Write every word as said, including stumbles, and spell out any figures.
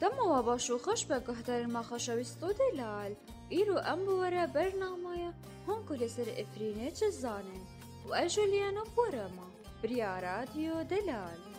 دما باشو خوش بگهدار ما خوشویستو دلال ایرو ام بوره برنامه هون کل سر افرینه چه زانه و اجولیانو بورما بریا رادیو دلال